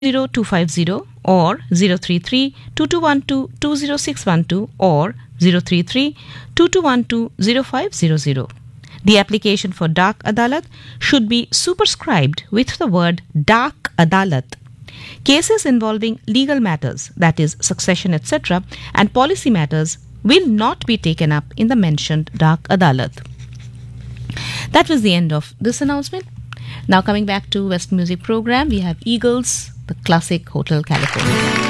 00250 or 033-2212-20612 or 033-2212-0500. The application for Dak Adalat should be superscribed with the word Dak Adalat. Cases involving legal matters, that is succession, etc., and policy matters will not be taken up in the mentioned Dak Adalat. That was the end of this announcement. Now coming back to West Music program, we have Eagles, the classic Hotel California.